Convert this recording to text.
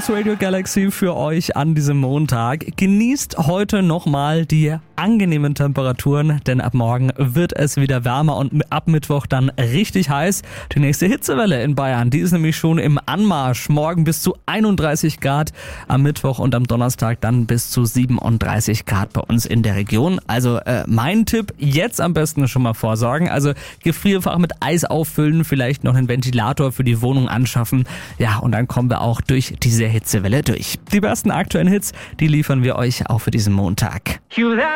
das Radio Galaxy für euch an diesem Montag. Genießt heute nochmal die angenehmen Temperaturen, denn ab morgen wird es wieder wärmer und ab Mittwoch dann richtig heiß. Die nächste Hitzewelle in Bayern, die ist nämlich schon im Anmarsch. Morgen bis zu 31 Grad, am Mittwoch und am Donnerstag dann bis zu 37 Grad bei uns in der Region. Also mein Tipp, jetzt am besten schon mal vorsorgen. Also Gefrierfach mit Eis auffüllen, vielleicht noch einen Ventilator für die Wohnung anschaffen. Ja, und dann kommen wir auch durch diese Hitzewelle durch. Die besten aktuellen Hits, die liefern wir euch auch für diesen Montag.